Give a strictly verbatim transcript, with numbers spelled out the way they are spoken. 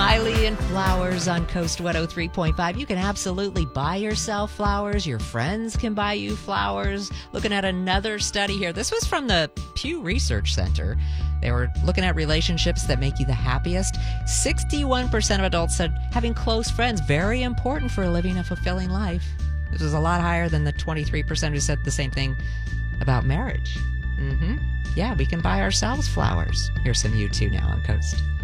Miley and Flowers on Coast one oh three point five. You can absolutely buy yourself flowers. Your friends can buy you flowers. Looking at another study here. This was from the Pew Research Center. They were looking at relationships that make you the happiest. sixty-one percent of adults said having close friends, very important for living a fulfilling life. This was a lot higher than the twenty-three percent who said the same thing about marriage. Mm-hmm. Yeah, we can buy ourselves flowers. Here's some U two now on Coast.